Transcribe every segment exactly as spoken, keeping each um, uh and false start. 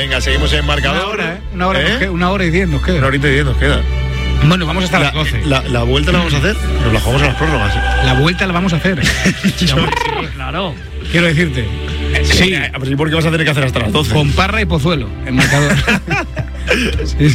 Venga, seguimos en marcador. Una hora, ¿eh? Una hora, ¿Eh? nos queda, una hora y diez nos queda. Una horita y diez nos queda. Bueno, vamos hasta la, las doce. La, la vuelta la vamos a hacer, nos la jugamos a las prórrogas. ¿eh? La vuelta la vamos a hacer. Sí, claro. Quiero decirte. Sí. Eh, pues, ¿por qué vas a tener que hacer hasta las doce? Con Parra y Pozuelo, en marcador. Sí.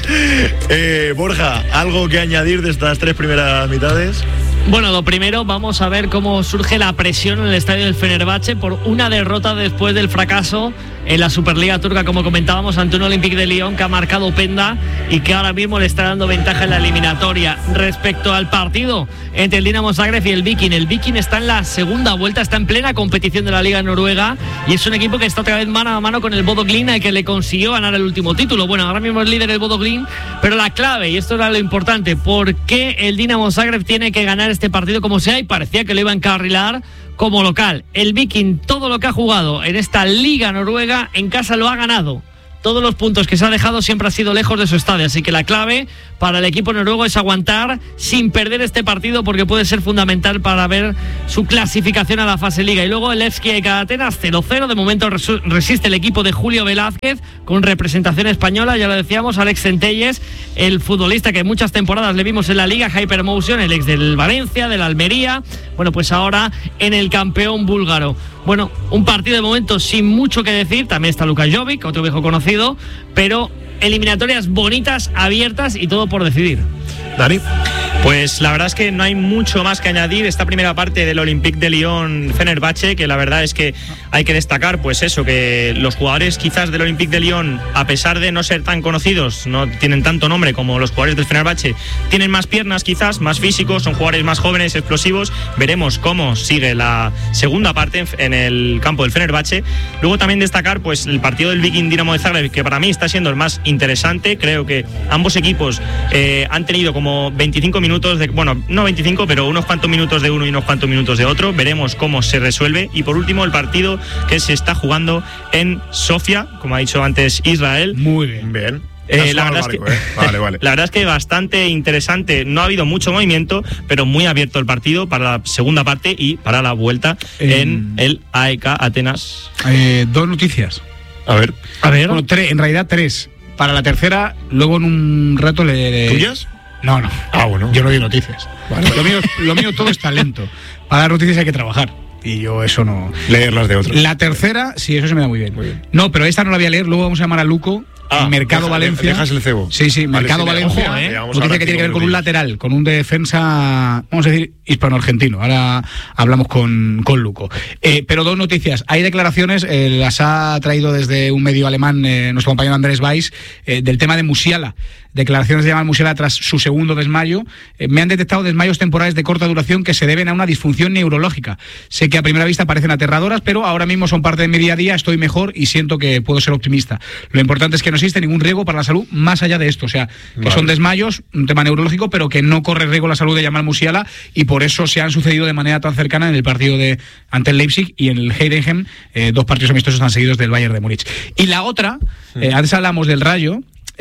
eh, Borja, ¿algo que añadir de estas tres primeras mitades? Bueno, lo primero, vamos a ver cómo surge la presión en el estadio del Fenerbahce por una derrota después del fracaso en la Superliga Turca, como comentábamos, ante un Olympique de Lyon que ha marcado Penda y que ahora mismo le está dando ventaja en la eliminatoria. Respecto al partido entre el Dinamo Zagreb y el Viking, el Viking está en la segunda vuelta, está en plena competición de la Liga Noruega y es un equipo que está otra vez mano a mano con el Bodo Glimt, al que le consiguió ganar el último título. Bueno, ahora mismo es líder el Bodo Glimt, pero la clave, y esto era lo importante, ¿por qué el Dinamo Zagreb tiene que ganar este partido como sea? Y parecía que lo iba a encarrilar como local. El Viking, todo lo que ha jugado en esta Liga Noruega, en casa lo ha ganado. Todos los puntos que se ha dejado siempre ha sido lejos de su estadio, así que la clave para el equipo noruego es aguantar sin perder este partido, porque puede ser fundamental para ver su clasificación a la fase Liga. Y luego el Levski de Atenas cero cero, de momento resiste el equipo de Julio Velázquez con representación española, ya lo decíamos, Alex Centelles, el futbolista que muchas temporadas le vimos en la Liga Hypermotion, el ex del Valencia, del Almería, bueno, pues ahora en el campeón búlgaro. Bueno, un partido de momento sin mucho que decir, también está Luka Jovic, otro viejo conocido, pero eliminatorias bonitas, abiertas y todo por decidir. Dani. Pues la verdad es que no hay mucho más que añadir. Esta primera parte del Olympique de Lyon Fenerbahce, que la verdad es que hay que destacar, pues eso, que los jugadores quizás del Olympique de Lyon, a pesar de no ser tan conocidos, no tienen tanto nombre como los jugadores del Fenerbahce, tienen más piernas quizás, más físicos, son jugadores más jóvenes, explosivos. Veremos cómo sigue la segunda parte en el campo del Fenerbahce. Luego también destacar pues el partido del Viking Dinamo de Zagreb, que para mí está siendo el más interesante. Creo que ambos equipos eh, han tenido como veinticinco minutos de, bueno, no veinticinco, pero unos cuantos minutos de uno y unos cuantos minutos de otro. Veremos cómo se resuelve. Y por último, el partido que se está jugando en Sofía, como ha dicho antes Israel. Muy bien. Bien. Eh, la, verdad barco, es que, eh. vale, vale. la verdad es que bastante interesante. No ha habido mucho movimiento, pero muy abierto el partido para la segunda parte y para la vuelta eh, en el A E K Atenas. Eh, dos noticias. A ver. A ver. Bueno, tres, en realidad tres. Para la tercera, luego en un rato le... le... ¿Tuyas? No, no. Ah, bueno. Yo no doy noticias. Vale. Lo mío, lo mío todo es talento. Para dar noticias hay que trabajar. Y yo eso no... Leer las de otros. La tercera, sí, eso se me da muy bien. Muy bien. No, pero esta no la voy a leer. Luego vamos a llamar a Luco. Ah, Mercado deja, Valencia. Dejas el cebo. Sí, sí, vale, Mercado sí, Valencia. Ojo, ¿eh? Noticia que tiene que ver con un lateral, con un defensa, vamos a decir, hispano-argentino. Ahora hablamos con, con Luco. Eh, pero dos noticias. Hay declaraciones, eh, las ha traído desde un medio alemán eh, nuestro compañero Andrés Weiss, eh, del tema de Musiala. Declaraciones de Jamal Musiala tras su segundo desmayo. Eh, me han detectado desmayos temporales de corta duración que se deben a una disfunción neurológica. Sé que a primera vista parecen aterradoras, pero ahora mismo son parte de mi día a día, estoy mejor y siento que puedo ser optimista. Lo importante es que no existe ningún riesgo para la salud más allá de esto. O sea, que vale. Son desmayos, un tema neurológico, pero que no corre riesgo la salud de Jamal Musiala y por eso se han sucedido de manera tan cercana en el partido de ante el Leipzig y en el Heidenheim, eh, dos partidos amistosos tan seguidos del Bayern de Múnich. Y la otra, eh, antes hablamos del Rayo.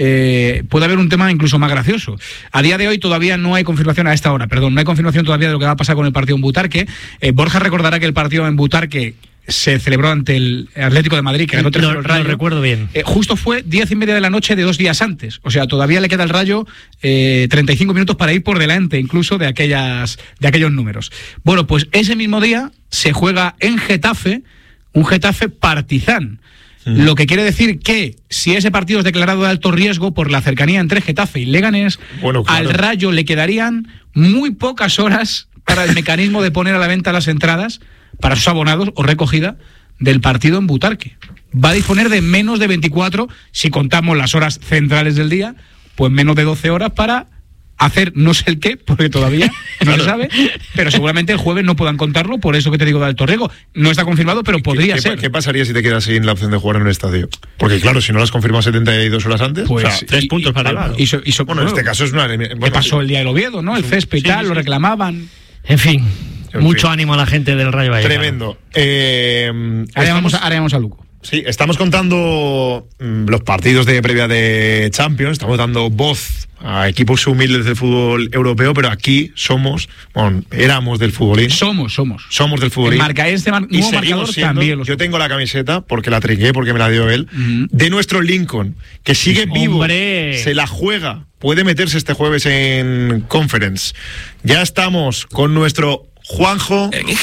Eh, puede haber un tema incluso más gracioso. A día de hoy todavía no hay confirmación, a esta hora, perdón, no hay confirmación todavía de lo que va a pasar con el partido en Butarque. Eh, Borja recordará que el partido en Butarque se celebró ante el Atlético de Madrid, que ganó tres cero el Rayo. Lo recuerdo bien. Eh, justo fue diez y media de la noche de dos días antes. O sea, todavía le queda al Rayo eh, treinta y cinco minutos para ir por delante, incluso de aquellas de aquellos números. Bueno, pues ese mismo día se juega en Getafe, un Getafe Partizan. Lo que quiere decir que si ese partido es declarado de alto riesgo por la cercanía entre Getafe y Leganés, bueno, claro, al Rayo le quedarían muy pocas horas para el mecanismo de poner a la venta las entradas para sus abonados o recogida del partido en Butarque. Va a disponer de menos de veinticuatro, si contamos las horas centrales del día, pues menos de doce horas para hacer no sé el qué, porque todavía no claro. se sabe, pero seguramente el jueves no puedan contarlo, por eso que te digo de alto riesgo. No está confirmado, pero podría ¿Qué, ser. ¿Qué, ¿Qué pasaría si te quedas sin la opción de jugar en el estadio? Porque claro, si no lo has confirmado setenta y dos horas antes, pues, o sea, tres y, puntos y, para arriba. Y so, y so, bueno, en este caso es una... Bueno, ¿qué pasó sí. el día del Oviedo, no? El césped y sí, tal, sí, lo reclamaban. En fin, en mucho fin. ánimo a la gente del Rayo Vallecano. Tremendo. Eh, ahora, estamos... vamos a, ahora vamos a Luco. Sí, estamos contando mmm, los partidos de previa de Champions, estamos dando voz a equipos humildes del fútbol europeo, pero aquí somos, bueno, éramos del futbolín. Somos, somos. Somos del futbolín. El marca este mar- y nuevo seguimos marcador siendo, también. Los yo tengo la camiseta, porque la trinqué, porque me la dio él, Uh-huh. de nuestro Lincoln, que sigue vivo, ¡Hombre! se la juega, puede meterse este jueves en Conference. Ya estamos con nuestro Juanjo. En